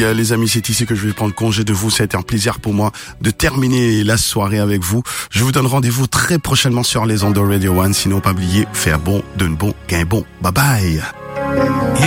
les amis, c'est ici que je vais prendre congé de vous. Ça a été un plaisir pour moi de terminer la soirée avec vous. Je vous donne rendez-vous très prochainement sur les ondes de Radio One. Sinon, pas oublier, faire bon, donne bon, gain bon. Bye bye.